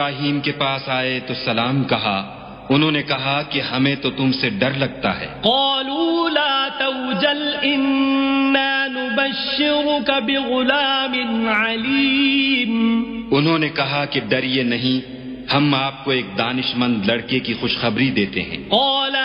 इब्राहीम के पास आए तो सलाम कहा। उन्होंने कहा कि हमें तो तुमसे डर लगता है। क़ालू ला तवजल इन्ना नुबश्शिरुक बिग़ुलामिन अलीम। उन्होंने कहा कि डरिए नहीं, हम आपको एक दानिशमंद लड़के की खुशखबरी देते हैं।